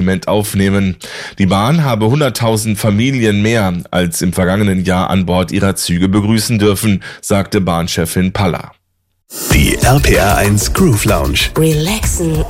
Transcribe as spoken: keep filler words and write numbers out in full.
aufnehmen. Die Bahn habe hunderttausend Familien mehr als im vergangenen Jahr an Bord ihrer Züge begrüßen dürfen, sagte Bahnchefin Paller. Die R P R eins Groove Lounge. Relaxen,